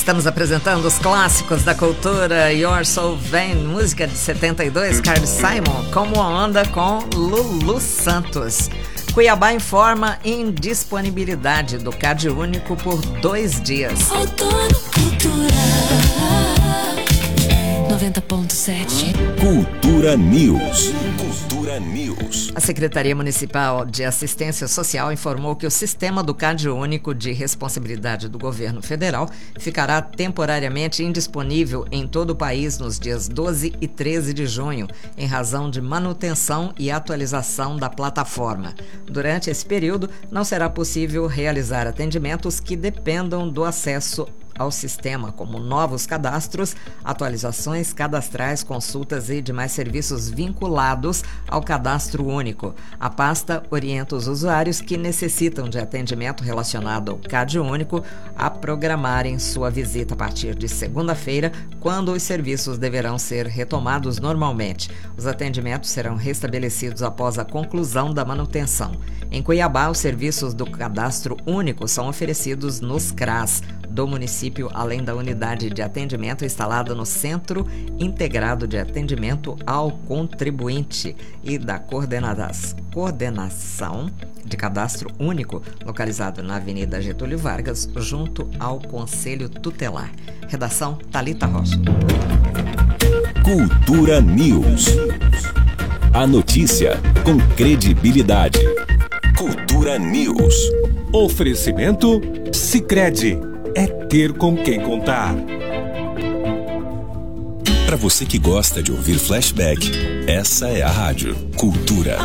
Estamos apresentando os clássicos da cultura. You're So Vain, música de 72, Carly Simon, Como Anda com Lulu Santos. Cuiabá informa indisponibilidade do CAD único por 2 dias. Outono Cultura 90.7. Cultura News. Cultura News. A Secretaria Municipal de Assistência Social informou que o sistema do CAD único de responsabilidade do governo federal ficará temporariamente indisponível em todo o país nos dias 12 e 13 de junho, em razão de manutenção e atualização da plataforma. Durante esse período, não será possível realizar atendimentos que dependam do acesso ao sistema, como novos cadastros, atualizações cadastrais, consultas e demais serviços vinculados ao cadastro único. A pasta orienta os usuários que necessitam de atendimento relacionado ao CAD único a programarem sua visita a partir de segunda-feira, quando os serviços deverão ser retomados normalmente. Os atendimentos serão restabelecidos após a conclusão da manutenção. Em Cuiabá, os serviços do cadastro único são oferecidos nos CRAS do município, além da unidade de atendimento instalada no Centro Integrado de Atendimento ao Contribuinte e da Coordenação de Cadastro Único, localizado na Avenida Getúlio Vargas, junto ao Conselho Tutelar. Redação Thalita Rocha. Cultura News. A notícia com credibilidade. Cultura News. Oferecimento Sicredi. É ter com quem contar. Para você que gosta de ouvir flashback, essa é a rádio Cultura.